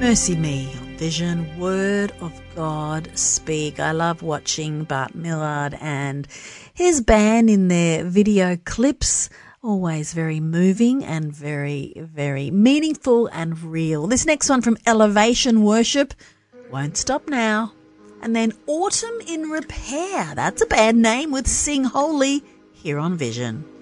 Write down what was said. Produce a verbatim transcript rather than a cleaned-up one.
Mercy Me on Vision, Word of God Speak. I love watching Bart Millard and his band in their video clips. Always very moving and very, very meaningful and real. This next one from Elevation Worship, Won't Stop Now. And then Autumn in Repair. That's a bad name with Sing Holy here on Vision.